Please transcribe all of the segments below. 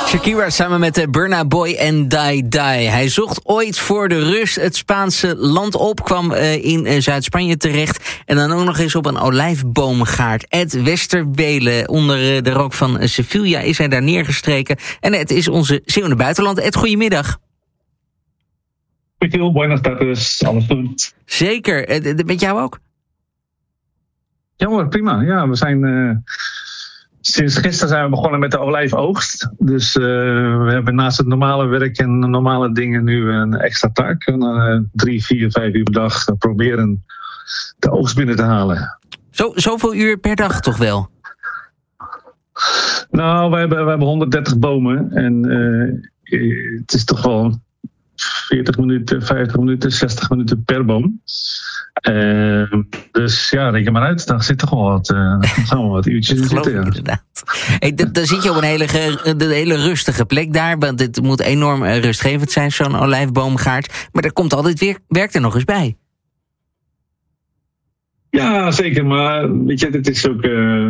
Shakira samen met Burna Boy en Die Die. Hij zocht ooit voor de rust het Spaanse land op, kwam in Zuid-Spanje terecht en dan ook nog eens op een olijfboomgaard. Ed Westerwelen, onder de rook van Sevilla is hij daar neergestreken. En het is onze Zeeuw in het buitenland. Ed, goedemiddag. Michiel, buenas tardes, alles goed? Zeker, met jou ook? Ja hoor, prima. Ja, we zijn... Sinds gisteren zijn we begonnen met de olijfoogst. Dus we hebben naast het normale werk en normale dingen nu een extra taak. 3, 4, 5 uur per dag proberen de oogst binnen te halen. Zoveel uur per dag toch wel? Nou, we hebben 130 bomen. En het is toch wel 40 minuten, 50 minuten, 60 minuten per boom. Dus ja, reken maar uit. Daar zit toch wel wat, gaan we wat uurtjes in zitten. Ja. Inderdaad. Hey, dan zit je op een hele rustige plek daar. Want het moet enorm rustgevend zijn, zo'n olijfboomgaard. Maar er komt altijd weer werk er nog eens bij. Ja, zeker. Maar weet je, het is ook...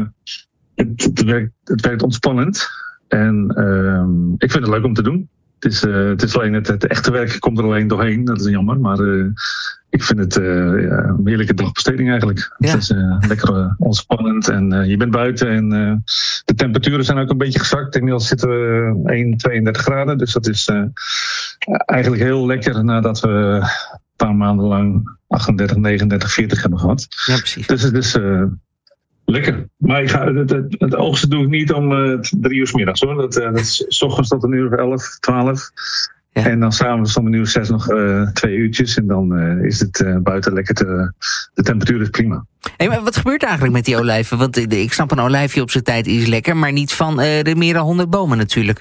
Het werkt ontspannend. En ik vind het leuk om te doen. Het is alleen het echte werk komt er alleen doorheen. Dat is jammer, maar ik vind het een heerlijke dagbesteding eigenlijk. Ja. Het is lekker ontspannend en je bent buiten en de temperaturen zijn ook een beetje gezakt. Inmiddels zitten we 32 graden, dus dat is eigenlijk heel lekker nadat we een paar maanden lang 38, 39, 40 hebben gehad. Ja, precies. Dus het is... lekker. Maar het oogsten doe ik niet om 3 uur 's middags hoor. Dat is 's ochtends tot 11, 12. Ja. En dan s'avonds om 6 nog 2 uurtjes. En dan is het buiten lekker. De temperatuur is prima. Hey, maar wat gebeurt er eigenlijk met die olijven? Want ik snap een olijfje op zijn tijd is lekker. Maar niet van de meer dan 100 bomen natuurlijk.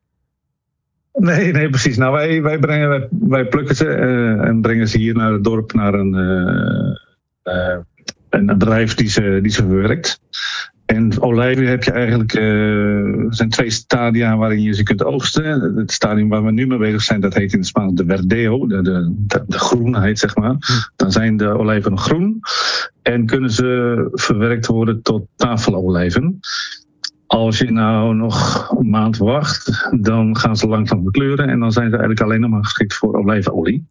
Nee, precies. Nou, wij plukken ze en brengen ze hier naar het dorp. Naar een bedrijf die ze verwerkt. En olijven heb je eigenlijk... Er zijn 2 stadia waarin je ze kunt oogsten. Het stadium waar we nu mee bezig zijn, dat heet in het Spaans de verdeo. De groenheid, zeg maar. Dan zijn de olijven nog groen. En kunnen ze verwerkt worden tot tafelolijven. Als je nou nog een maand wacht, dan gaan ze langzaam verkleuren. En dan zijn ze eigenlijk alleen nog maar geschikt voor olijfolie.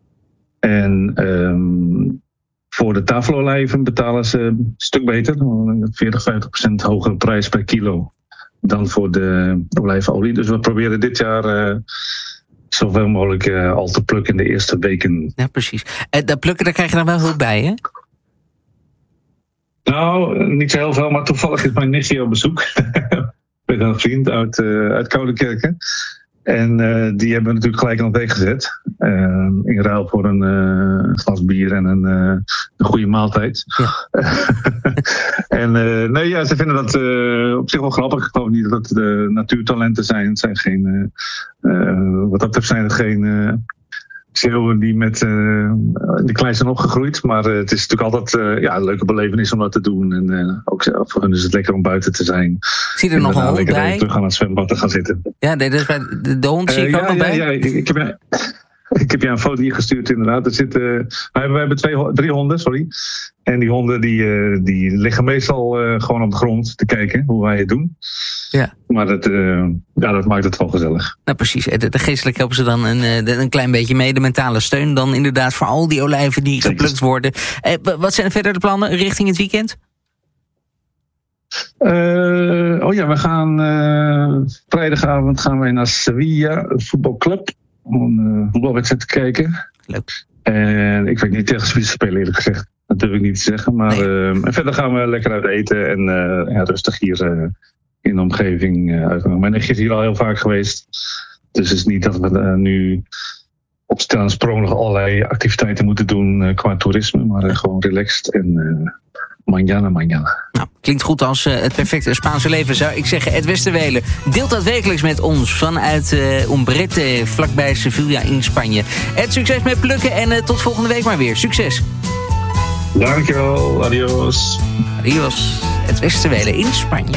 En... voor de tafelolijven betalen ze een stuk beter, 40-50% hogere prijs per kilo dan voor de olijfolie. Dus we proberen dit jaar zoveel mogelijk al te plukken in de eerste weken. Ja, precies. Dat plukken, daar krijg je dan wel hulp bij, hè? Nou, niet zo heel veel, maar toevallig is mijn nichtje op bezoek. Met een vriend uit Koudekerken. En die hebben we natuurlijk gelijk aan het werk gezet. In ruil voor een glas bier en een goede maaltijd. Ja. En ze vinden dat op zich wel grappig. Ik geloof niet dat het natuurtalenten zijn. Het zijn geen... wat dat betreft zijn het geen... Zeeuwen die met de klein zijn opgegroeid. Maar het is natuurlijk altijd een leuke belevenis om dat te doen. En ook voor hun is het lekker om buiten te zijn. Zie je er nog een hond bij? Terug aan het zwembad te gaan zitten. Ja, dus bij de hond zie ik ook nog bij? Ja, ik heb je een foto hier gestuurd inderdaad. We hebben 3 honden, sorry. En die honden die liggen meestal gewoon op de grond te kijken hoe wij het doen. Ja. Maar dat maakt het wel gezellig. Nou precies, de geestelijk helpen ze dan een klein beetje mee. De mentale steun dan inderdaad voor al die olijven die geplukt worden. Wat zijn verder de plannen richting het weekend? We gaan vrijdagavond gaan wij naar Sevilla, een voetbalclub, om een voetbalwedstrijd te kijken. Leuk. En ik weet niet tegen wie ze spelen eerlijk gezegd. Dat durf ik niet te zeggen. Maar en verder gaan we lekker uit eten en rustig hier in de omgeving uitgaan. Mijn nichtje is hier al heel vaak geweest. Dus het is niet dat we nu op stel en sprong nog allerlei activiteiten moeten doen qua toerisme. Maar gewoon relaxed en mañana. Nou, klinkt goed als het perfecte Spaanse leven, zou ik zeggen. Ed Westerwelen deelt dat wekelijks met ons vanuit Umbrete, vlakbij Sevilla in Spanje. Ed, succes met plukken en tot volgende week maar weer. Succes! Dankjewel, adios. Ed Westerwelen in Spanje.